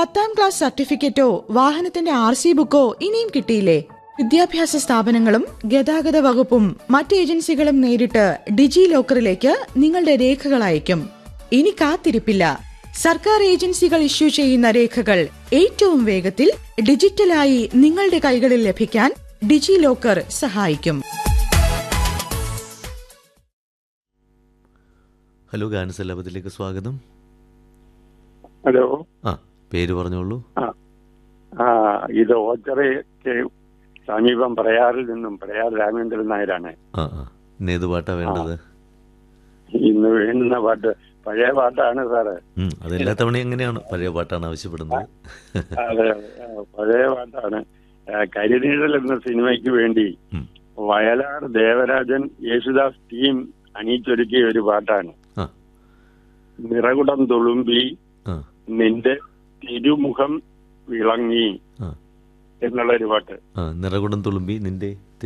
10ാം class സർട്ടിഫിക്കറ്റോ വാഹനത്തിന്റെ RC ബുക്കോ ഇനിയും കിട്ടിയില്ലേ? വിദ്യാഭ്യാസ സ്ഥാപനങ്ങളും ഗതാഗത വകുപ്പും മറ്റ് ഏജൻസികളും നേരിട്ട് ഡിജി ലോക്കറിലേക്ക് നിങ്ങളുടെ രേഖകൾ അയക്കും. ഇനി കാത്തിരിപ്പില്ല. സർക്കാർ ഏജൻസികൾ ഇഷ്യൂ ചെയ്യുന്ന രേഖകൾ ഏറ്റവും വേഗത്തിൽ ഡിജിറ്റലായി നിങ്ങളുടെ കൈകളിൽ ലഭിക്കാൻ ഡിജി ലോക്കർ സഹായിക്കും. ഹലോ, ഗാനസല്ലാപത്തിലേക്ക് സ്വാഗതം. ഹലോ, പേര് പറഞ്ഞോളൂ. ഇത് ഓച്ചറയ്ക്ക് സമീപം പ്രയാറിൽ നിന്നും പ്രയാർ രാമേന്ദ്രൻ നായരാണ്. ഏത് പാട്ടാ വേണ്ടത്? ഇന്ന് വേണ്ടുന്ന പാട്ട് പഴയ പാട്ടാണ് സാറ്. അതെല്ലാ തവണയും എങ്ങനെയാണ് പഴയ പാട്ടാണ് ആവശ്യപ്പെടുന്നത്? അതെ, പഴയ പാട്ടാണ്. കരിനീഴൽ എന്ന സിനിമയ്ക്ക് വേണ്ടി വയലാർ ദേവരാജൻ യേശുദാസ് ടീം അണിയിച്ചൊരുക്കിയ ഒരു പാട്ടാണ്. നിറകുടം തുളുമ്പി നിന്റെ തിരുമുഖം വിളങ്ങി എന്നുള്ളൊരു പാട്ട്. നിറകുടം തുളുമ്പി നിന്റെ